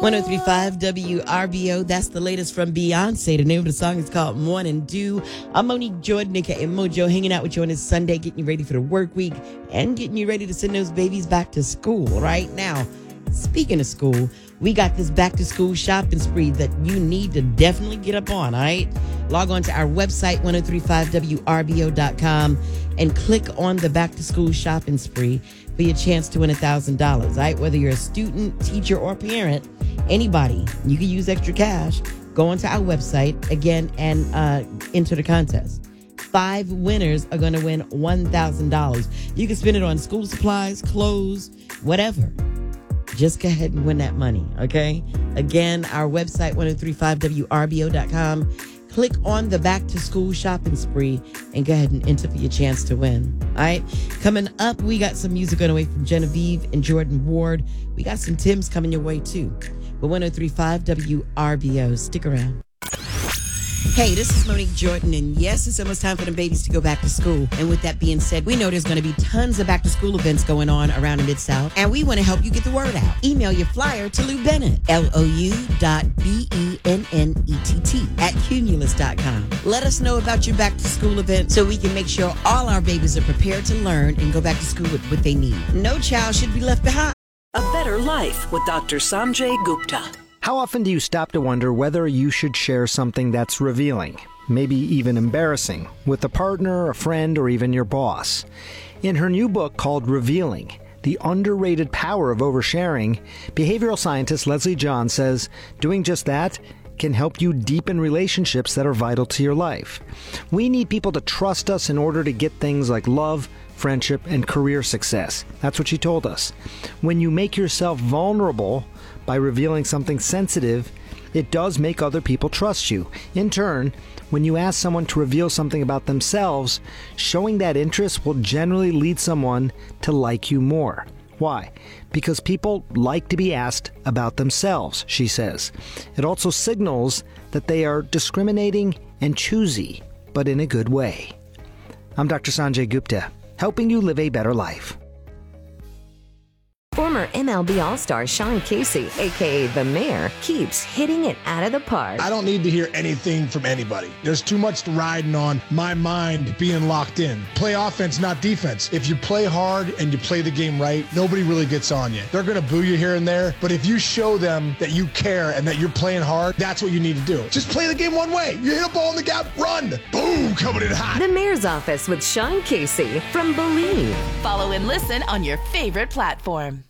1035 WRBO. That's the latest from Beyonce. The name of the song is called Morning Dew. I'm Monique Jordan, aka Mojo, hanging out with you on this Sunday, getting you ready for the work week and getting you ready to send those babies back to school right now. Speaking of school, we got this back to school shopping spree that you need to definitely get up on, all right? Log on to our website, 1035WRBO.com, and click on the back to school shopping spree for your chance to win $1,000, all right? Whether you're a student, teacher, or parent, anybody, you can use extra cash. Go onto our website again and enter the contest. 5 winners are going to win $1,000. You can spend it on school supplies, clothes, whatever. Just go ahead and win that money, okay? Again, our website, 1035WRBO.com. Click on the back to school shopping spree and go ahead and enter for your chance to win. All right. Coming up, we got some music on the way from Genevieve and Jordan Ward. We got some Tims coming your way too. But 1035 WRBO. Stick around. Hey, this is Monique Jordan, and yes, it's almost time for the babies to go back to school. And with that being said, we know there's going to be tons of back-to-school events going on around the Mid-South, and we want to help you get the word out. Email your flyer to Lou Bennett, LOU.BENNETT@Cumulus.com. Let us know about your back-to-school event so we can make sure all our babies are prepared to learn and go back to school with what they need. No child should be left behind. A Better Life with Dr. Sanjay Gupta. How often do you stop to wonder whether you should share something that's revealing, maybe even embarrassing, with a partner, a friend, or even your boss? In her new book called Revealing, The Underrated Power of Oversharing, behavioral scientist Leslie John says doing just that can help you deepen relationships that are vital to your life. We need people to trust us in order to get things like love, friendship, and career success. That's what she told us. When you make yourself vulnerable by revealing something sensitive, it does make other people trust you. In turn, when you ask someone to reveal something about themselves, showing that interest will generally lead someone to like you more. Why? Because people like to be asked about themselves, she says. It also signals that they are discriminating and choosy, but in a good way. I'm Dr. Sanjay Gupta, helping you live a better life. Former MLB All-Star Sean Casey, a.k.a. The Mayor, keeps hitting it out of the park. I don't need to hear anything from anybody. There's too much riding on my mind being locked in. Play offense, not defense. If you play hard and you play the game right, nobody really gets on you. They're going to boo you here and there, but if you show them that you care and that you're playing hard, that's what you need to do. Just play the game one way. You hit a ball in the gap, run. Boom, coming in hot. The Mayor's Office with Sean Casey from Believe. Follow and listen on your favorite platform.